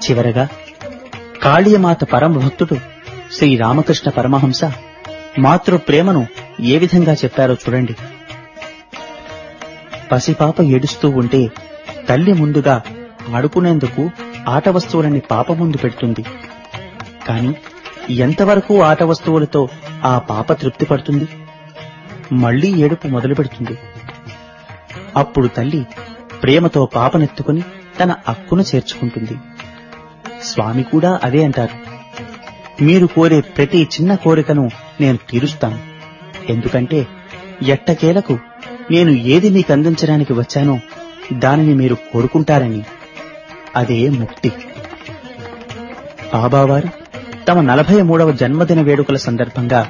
చివరగా కాళీమాత పరమభక్తుడు శ్రీరామకృష్ణ పరమహంస మాతృ ప్రేమను ఏ విధంగా చెప్పారో చూడండి. పసిపాప ఏడుస్తూ ఉంటే తల్లి ముందుగా ఆడుకునేందుకు ఆట వస్తువులని పాప ముందు పెడుతుంది. కాని ఎంతవరకు ఆట వస్తువులతో ఆ పాప తృప్తి పడుతుంది? మళ్లీ ఏడుపు మొదలు పెడుతుంది. అప్పుడు తల్లి ప్రేమతో పాపనెత్తుకుని తన అక్కును చేర్చుకుంటుంది. స్వామి కూడా అదే అంటారు. మీరు కోరే ప్రతి చిన్న కోరికను నేను తీరుస్తాను. ఎందుకంటే ఎట్టకేలకు నేను ఏది మీకు అందించడానికి వచ్చానో దానిని మీరు కోరుకుంటారని. అదే ముక్తి. బాబావారు తమ 43వ జన్మదిన వేడుకల సందర్భంగా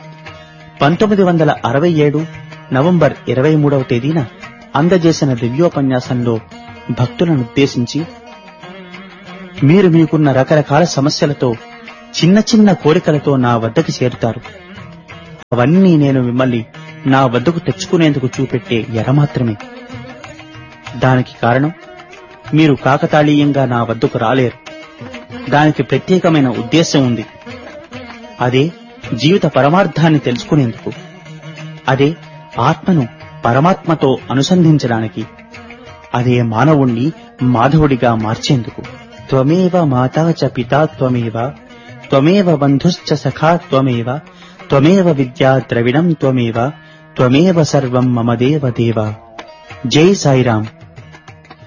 1967 నవంబర్ 23వ తేదీన అందజేసిన దివ్యోపన్యాసంలో భక్తులనుద్దేశించి, మీరు మీకున్న రకరకాల సమస్యలతో చిన్న చిన్న కోరికలతో నా వద్దకు చేరుతారు. అవన్నీ నేను మిమ్మల్ని నా వద్దకు తెచ్చుకునేందుకు చూపెట్టే ఎర మాత్రమే. దానికి కారణం మీరు కాకతాళీయంగా నా వద్దకు రాలేరు. దానికి ప్రత్యేకమైన ఉద్దేశం ఉంది. అదే జీవిత పరమార్థాన్ని తెలుసుకునేందుకు. అదే ఆత్మను పరమాత్మతో అనుసంధించడానికి. అదే మానవుణ్ణి మాధవుడిగా మార్చేందుకు. త్వమేవ మాతా చ పితా త్వమేవ, త్వమేవ బంధుశ్చ సఖా త్వమేవ, త్వమేవ విద్యా ద్రవిణం త్వమేవ, త్వమేవ సర్వం మమ దేవ దేవ. జై సాయిరాం.